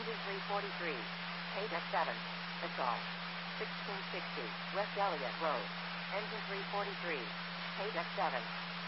Engine 343. Page F7. Assault. 1660 West Elliott Road. Engine 343. Page F7.